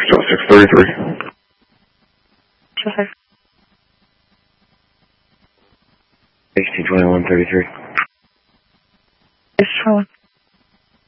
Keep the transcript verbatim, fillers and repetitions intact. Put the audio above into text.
Still six thirty-three. Okay. sixteen twenty-one thirty-three. Yes, Charlotte.